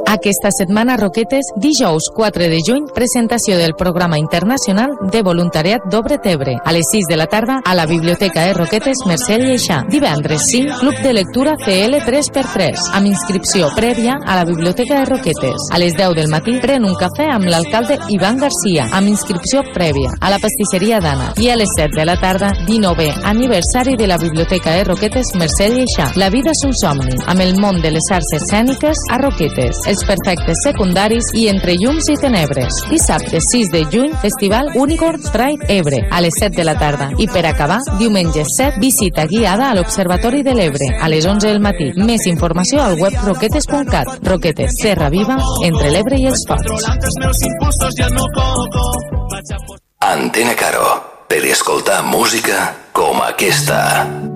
Aquesta setmana, Roquetes, dijous 4 de juny, presentació del programa internacional de voluntariat d'Obret Ebre, a les 6 de la tarda a la Biblioteca de Roquetes Mercè Lleixà. Divendres 5, Club de Lectura CL 3x3, amb inscripció prèvia a la Biblioteca de Roquetes. A les 10 del matí, pren un cafè amb l'alcalde Ivan Garcia, amb inscripció prèvia a la pastisseria d'Anna. I a les 7 de la tarda, 19è aniversari de la Biblioteca de Roquetes Mercè Lleixà. La vida és un somni, amb el món de les arts escèniques a Roquetes, els perfectes secundaris i entre llums i tenebres. Dissabte 6 de juny, Festival Unicorn Pride Ebre, a les 7 de la tarda. I per acabar, diumenge 7, visita guiada a l'Observatori de l'Ebre, a les 11 del matí. Més informació al web roquetes.cat. Roquetes, Serra Viva, entre l'Ebre i els Pots. Antena Caro, per escoltar música com aquesta.